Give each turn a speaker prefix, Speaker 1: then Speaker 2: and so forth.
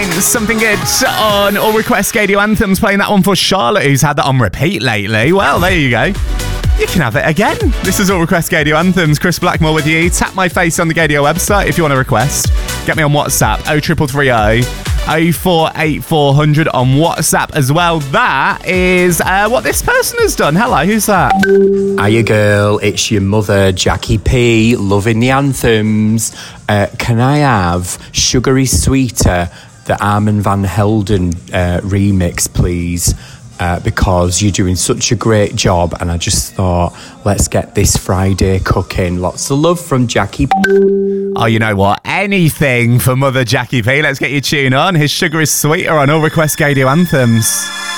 Speaker 1: Something good on All Request Radio Anthems, playing that one for Charlotte, who's had that on repeat lately. Well, there you go. You can have it again. This is All Request Radio Anthems. Chris Blackmore with you. Tap my face on the Gadio website if you want to request. Get me on WhatsApp, 0330 048400 on WhatsApp as well. That is what this person has done. Hello, who's that?
Speaker 2: Hiya girl, it's your mother, Jackie P, loving the anthems. Can I have Sugary Sweeter, the Armand Van Helden remix, please? Because you're doing such a great job, and I just thought, let's get this Friday cooking. Lots of love from Jackie P.
Speaker 1: Oh, you know what? Anything for Mother Jackie P. Let's get your tune on. His Sugar is Sweeter on All Request Radio Anthems.